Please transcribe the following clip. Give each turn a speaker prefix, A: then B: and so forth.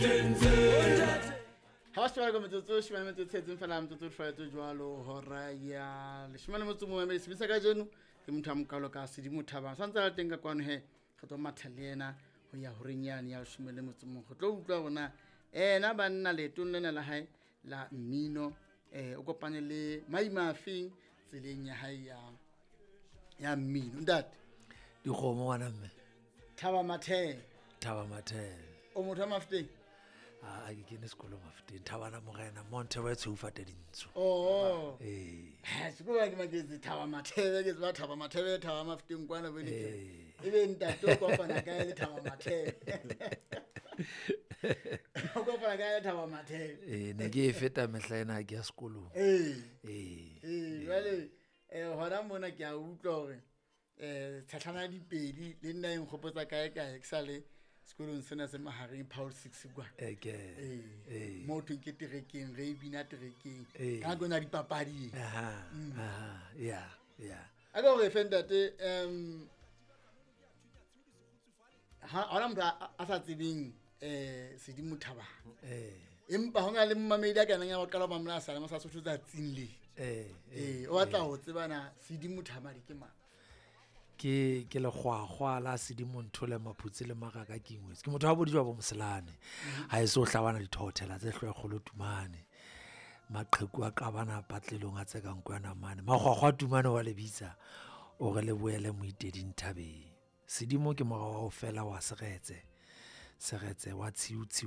A: Ha ba sheba ka metsotso o sheba metsotso tsetseng fela metsotso o tlwaetse jwalo hora ya leshome le motso mo emedi sebisa ka jeno ke motho a mokalo ka Sedimo Thabang sa ntse a teng ka kwano he go tlo matha le yena ho ya ho renyane ya leshome le motso mo go tlo utlwa bona ena ba nna letong lena la hae la mmino o kopane le Maimafeng tseleng ya hae ya mmino ntate
B: dikgomo ngwana mme
A: Thaba Mathe
B: Thaba Mathe
A: o motho a Mafuteng
B: a ke kene sekolo Mafuteng Thabana Morena Monte wa tshoufate dintsho
A: ha se go ba ke maketse Thaba Mathe ke ba Thaba Mathe Thaba Mafuteng kwana bone ke ebe ntate o kopana ka le Thaba Mathe o kopana ka le Thaba Mathe
B: ne ke feta mehlaena ke ya sekolo
A: jale hona mona ke a utlwa hore tlhatlhana dipedi le nna eng khopotsa kae ke sa le sekolong sena se mahareng Paul 6 kwa mo thwe ke terekeng re bina terekeng ka gona dipapadi
B: ya
A: a go re fendate ha ona motho a sa tsebeng Sedimo Thabang empa hona le mmamedi a kana ya ba qala ba mona sa le mo sa Sotho tsa tsinle o batla ho tsebana Sedimo Thabang ke mang
B: ke legwagwa la Sedimo Nthole Maphutse le Makaka ke ngwetse ke motho wa bodijwa bo Moselane ha e so hlabana dithothela tse hlwe kgolo Tumane maqheku a qabana patlelong a tsekang kwana mane magwagwa Tumane wa lebitsa o re le boele Moiteding Thabeng Sedimo ke morawa o fela wa seretse wa tshiutshi